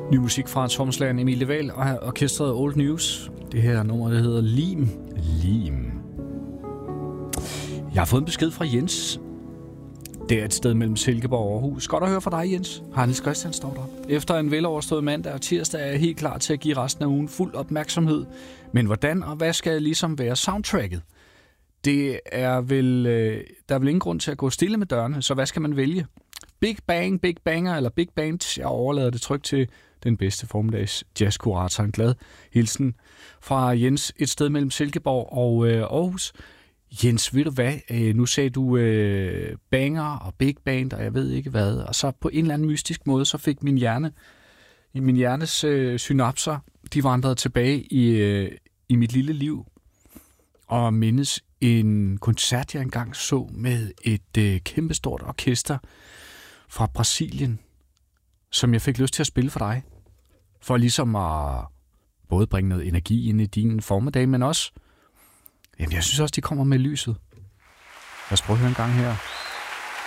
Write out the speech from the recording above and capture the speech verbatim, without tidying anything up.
Ny musik fra trommeslageren Emil Wahl og orkestret Old News. Det her nummer, det hedder Lim. Lim. Jeg har fået en besked fra Jens. Det er et sted mellem Silkeborg og Aarhus. Godt at høre fra dig, Jens. Hans Christian står der. Efter en veloverstået mandag og tirsdag er jeg helt klar til at give resten af ugen fuld opmærksomhed. Men hvordan og hvad skal ligesom være soundtracket? Det er vel, øh, der er vel ingen grund til at gå stille med dørene, så hvad skal man vælge? Big Bang, Big Banger eller Big Band? Jeg overlader det trygt til den bedste formiddags jazzkurator. En glad hilsen fra Jens, et sted mellem Silkeborg og øh, Aarhus. Jens, ved du hvad? Øh, nu sagde du øh, banger og big band, og jeg ved ikke hvad. Og så på en eller anden mystisk måde, så fik min hjerne, i min hjernes øh, synapser, de vandrede tilbage i, øh, i mit lille liv. Og mindes en koncert, jeg engang så med et øh, kæmpestort orkester fra Brasilien, som jeg fik lyst til at spille for dig. For ligesom at både bringe noget energi ind i din formiddag, men også, jamen jeg synes også, de kommer med lyset. Lad os prøve at høre en gang her.